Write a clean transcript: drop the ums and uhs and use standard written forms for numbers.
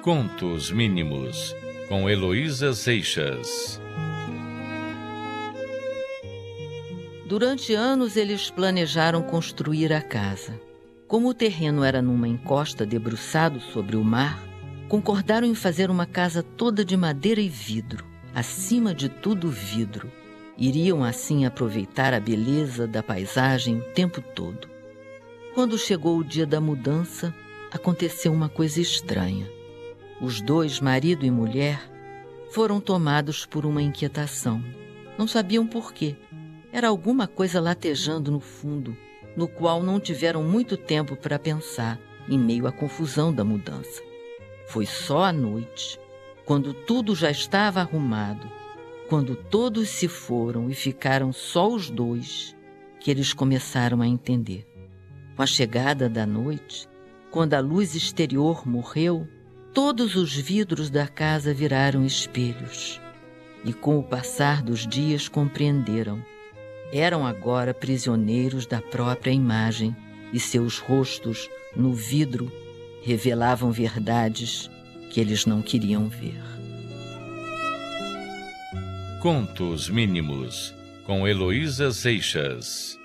Contos Mínimos, com Heloísa Seixas. Durante anos eles planejaram construir a casa. Como o terreno era numa encosta debruçado sobre o mar, concordaram em fazer uma casa toda de madeira e vidro, acima de tudo vidro. Iriam assim aproveitar a beleza da paisagem o tempo todo. Quando chegou o dia da mudança, aconteceu uma coisa estranha. Os dois, marido e mulher, foram tomados por uma inquietação. Não sabiam por quê. Era alguma coisa latejando no fundo, no qual não tiveram muito tempo para pensar, em meio à confusão da mudança. Foi só à noite, quando tudo já estava arrumado, quando todos se foram e ficaram só os dois, que eles começaram a entender. Com a chegada da noite, quando a luz exterior morreu, todos os vidros da casa viraram espelhos. E com o passar dos dias compreenderam. Eram agora prisioneiros da própria imagem e seus rostos, no vidro, revelavam verdades que eles não queriam ver. Contos Mínimos, com Heloísa Seixas.